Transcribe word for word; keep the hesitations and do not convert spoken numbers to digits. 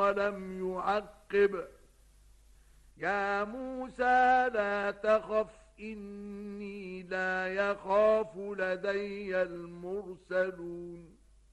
ولم يعقب. يا موسى لا تخف إني لا يخاف لدي المرسلون.